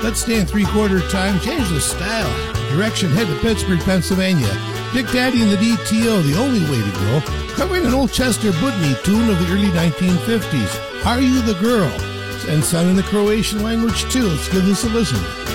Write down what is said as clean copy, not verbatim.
Let's Stay in Three-Quarter Time. Change the style. Direction, head to Pittsburgh, Pennsylvania. Dick Daddy and the DTO, The Only Way to Go, covering an old Chester Budny tune of the early 1950s, Are You the Girl? And sung in the Croatian language, too. Let's give this a listen.